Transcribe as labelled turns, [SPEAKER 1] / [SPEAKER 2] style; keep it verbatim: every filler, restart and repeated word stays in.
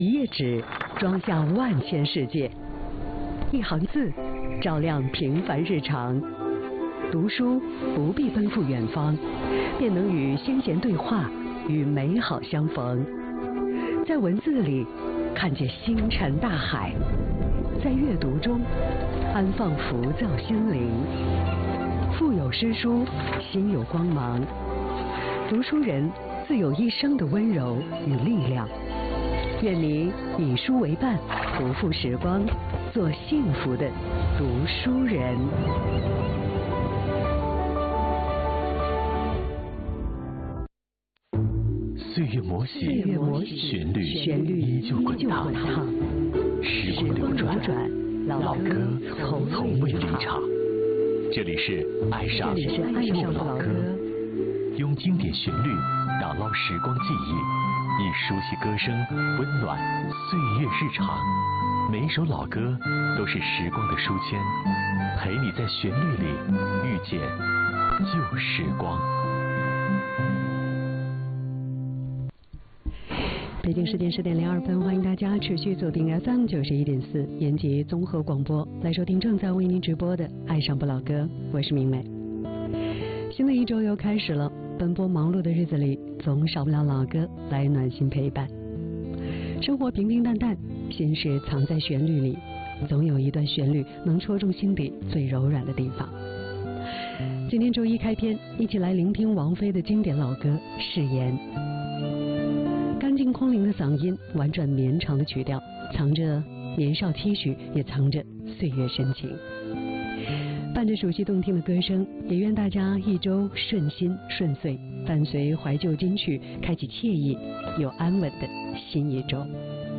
[SPEAKER 1] 一页纸装下万千世界，一行字照亮平凡日常。读书不必奔赴远方，便能与先贤对话，与美好相逢。在文字里看见星辰大海，在阅读中安放浮躁心灵。腹有诗书，心有光芒。读书人自有一生的温柔与力量。愿你以书为伴，不负时光，做幸福的读书人。
[SPEAKER 2] 岁月磨洗，旋律
[SPEAKER 1] 旋律
[SPEAKER 2] 依旧滚烫。时光流转，老歌从未离场。这里是爱上爱上老歌，用经典旋律打捞时光记忆。以熟悉歌声温暖岁月日常，每一首老歌都是时光的书签，陪你在旋律里遇见旧时光。
[SPEAKER 1] 北京时间十点零二分，欢迎大家持续锁定 F M 九十一点四延吉综合广播，来收听正在为您直播的《爱上不老歌》，我是明美。新的一周又开始了，奔波忙碌的日子里，总少不了老歌来暖心陪伴。生活平平淡淡，心事藏在旋律里，总有一段旋律能戳中心底最柔软的地方。今天周一开篇，一起来聆听王菲的经典老歌《誓言》。干净空灵的嗓音，婉转绵长的曲调，藏着年少期许，也藏着岁月深情。伴着熟悉动听的歌声，也愿大家一周顺心顺遂，伴随怀旧金曲，开启惬意又安稳的新一周。